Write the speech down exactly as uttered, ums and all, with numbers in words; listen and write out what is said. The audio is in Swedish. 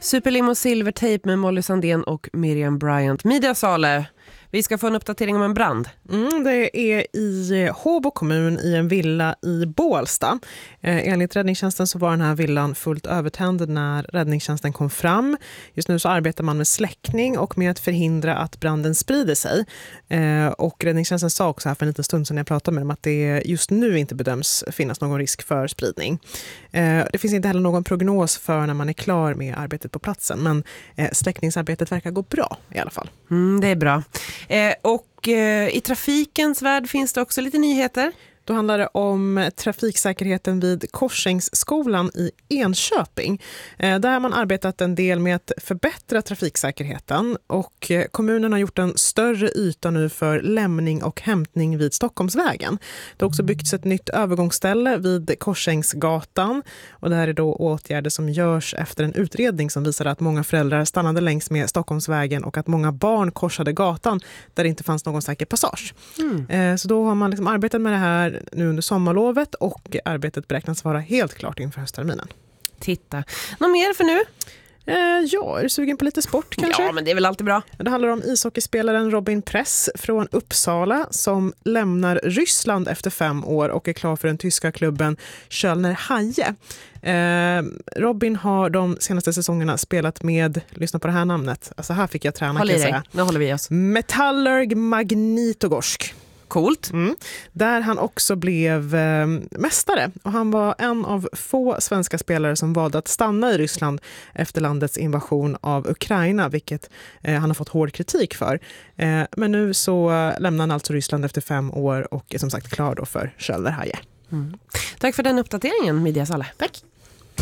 Superlimo Silvertape med Molly Sandén och Miriam Bryant. Media Sale, vi ska få en uppdatering om en brand. Mm, det är i Håbo kommun i en villa i Bålsta. Eh, enligt räddningstjänsten så var den här villan fullt övertänd när räddningstjänsten kom fram. Just nu så arbetar man med släckning och med att förhindra att branden sprider sig. Eh, och räddningstjänsten sa också här för en liten stund sedan jag pratade med dem att det just nu inte bedöms finnas någon risk för spridning. Eh, det finns inte heller någon prognos för när man är klar med arbetet på platsen, men eh, släckningsarbetet verkar gå bra i alla fall. Mm, det är bra. Eh, och eh, i trafikens värld finns det också lite nyheter. Då handlar det om trafiksäkerheten vid Korsängsskolan i Enköping. Där har man arbetat en del med att förbättra trafiksäkerheten och kommunen har gjort en större yta nu för lämning och hämtning vid Stockholmsvägen. Det har också byggts ett nytt övergångsställe vid Korsängsgatan och det här är då åtgärder som görs efter en utredning som visade att många föräldrar stannade längs med Stockholmsvägen och att många barn korsade gatan där det inte fanns någon säker passage. Mm. Så då har man liksom arbetat med det här nu under sommarlovet och arbetet beräknas vara helt klart inför höstterminen. Titta. Något mer för nu? Eh, ja, är du sugen på lite sport kanske? Ja, men det är väl alltid bra. Det handlar om ishockeyspelaren Robin Press från Uppsala som lämnar Ryssland efter fem år och är klar för den tyska klubben Kölner Haie. Eh, Robin har de senaste säsongerna spelat med, lyssna på det här namnet, alltså här fick jag träna Håll kan i jag dig. säga. Nu håller vi oss. Metallurg Magnitogorsk. Coolt. Mm. Där han också blev eh, mästare och han var en av få svenska spelare som valde att stanna i Ryssland efter landets invasion av Ukraina, vilket eh, han har fått hård kritik för. Eh, men nu så eh, lämnar han alltså Ryssland efter fem år och är som sagt klar då för Kölner Haie. Mm. Tack för den uppdateringen, Media Sale. Tack.